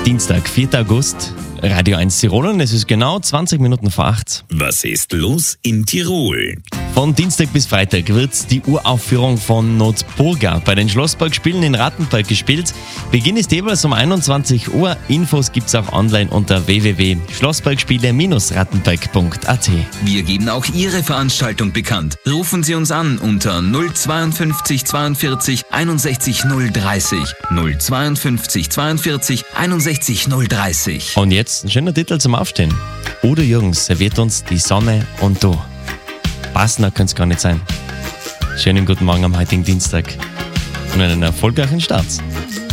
Dienstag, 4. August, Radio 1 Tirol und es ist genau 20 Minuten vor 8. Was ist los in Tirol? Von Dienstag bis Freitag wird die Uraufführung von Notburga bei den Schlossparkspielen in Rattenberg gespielt. Beginn ist jeweils um 21 Uhr. Infos gibt's auch online unter www.schlossparkspiele-rattenberg.at. Wir geben auch Ihre Veranstaltung bekannt. Rufen Sie uns an unter 052 42 61 030. 052 42 61 030. Und jetzt ein schöner Titel zum Aufstehen. Udo Jürgens serviert uns die Sonne und du. Passender könnte es gar nicht sein. Schönen guten Morgen am heutigen Dienstag und einen erfolgreichen Start.